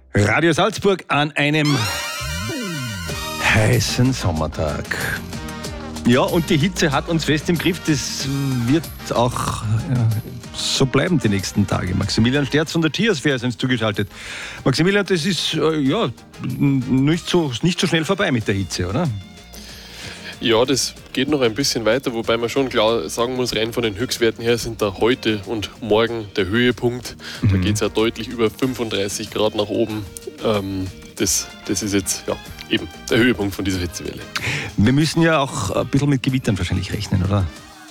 Radio Salzburg an einem heißen Sommertag. Ja, und die Hitze hat uns fest im Griff. Das wird auch so bleiben die nächsten Tage. Maximilian Sterz von der Tiersphäre ist uns zugeschaltet. Maximilian, das ist nicht so schnell vorbei mit der Hitze, oder? Ja, das geht noch ein bisschen weiter, wobei man schon klar sagen muss, rein von den Höchstwerten her sind da heute und morgen der Höhepunkt. Da geht es ja deutlich über 35 Grad nach oben. Das ist jetzt eben der Höhepunkt von dieser Hitzewelle. Wir müssen ja auch ein bisschen mit Gewittern wahrscheinlich rechnen, oder?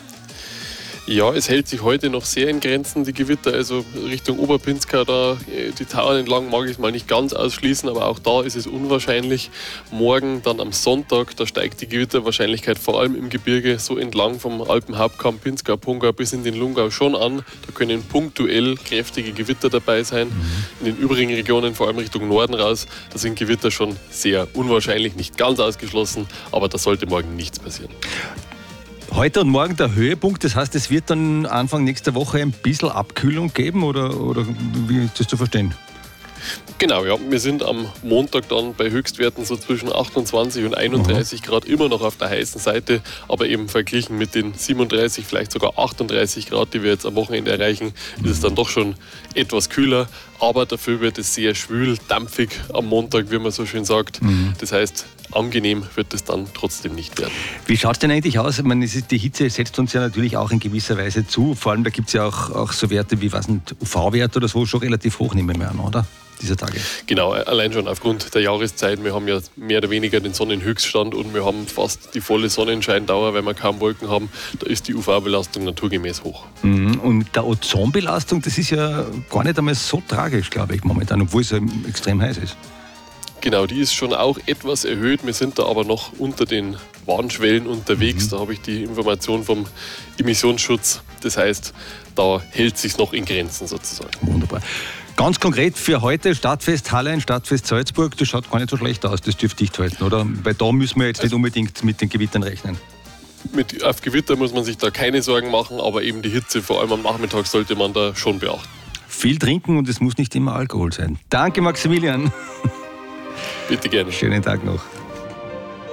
Ja, es hält sich heute noch sehr in Grenzen, die Gewitter, also Richtung Oberpinzgau, da die Tauern entlang mag ich es mal nicht ganz ausschließen, aber auch da ist es unwahrscheinlich. Morgen, dann am Sonntag, da steigt die Gewitterwahrscheinlichkeit vor allem im Gebirge so entlang vom Alpenhauptkamm Pinzgau, Pongau bis in den Lungau schon an. Da können punktuell kräftige Gewitter dabei sein. In den übrigen Regionen, vor allem Richtung Norden raus, da sind Gewitter schon sehr unwahrscheinlich, nicht ganz ausgeschlossen, aber da sollte morgen nichts passieren. Heute und morgen der Höhepunkt, das heißt, es wird dann Anfang nächster Woche ein bisschen Abkühlung geben oder wie ist das zu verstehen? Genau, ja. Wir sind am Montag dann bei Höchstwerten so zwischen 28 und 31 Grad immer noch auf der heißen Seite, aber eben verglichen mit den 37, vielleicht sogar 38 Grad, die wir jetzt am Wochenende erreichen, ist es dann doch schon etwas kühler, aber dafür wird es sehr schwül, dampfig am Montag, wie man so schön sagt. Das heißt, angenehm wird es dann trotzdem nicht werden. Wie schaut es denn eigentlich aus? Ich meine, die Hitze setzt uns ja natürlich auch in gewisser Weise zu. Vor allem, da gibt es ja auch so Werte wie UV-Wert oder so, schon relativ hoch, nehmen wir an, oder? Dieser Tage. Genau, allein schon aufgrund der Jahreszeit. Wir haben ja mehr oder weniger den Sonnenhöchststand und wir haben fast die volle Sonnenscheindauer, weil wir kaum Wolken haben. Da ist die UV-Belastung naturgemäß hoch. Und der Ozonbelastung, das ist ja gar nicht einmal so tragisch, glaube ich, momentan, obwohl es ja extrem heiß ist. Genau, die ist schon auch etwas erhöht. Wir sind da aber noch unter den Warnschwellen unterwegs. Da habe ich die Information vom Emissionsschutz. Das heißt, da hält es sich noch in Grenzen sozusagen. Wunderbar. Ganz konkret für heute Stadtfest Hallein, Stadtfest Salzburg, das schaut gar nicht so schlecht aus, das dürfte dicht halten, oder? Weil da müssen wir jetzt nicht unbedingt mit den Gewittern rechnen. Auf Gewitter muss man sich da keine Sorgen machen, aber eben die Hitze, vor allem am Nachmittag, sollte man da schon beachten. Viel trinken und es muss nicht immer Alkohol sein. Danke, Maximilian. Bitte gerne. Schönen Tag noch.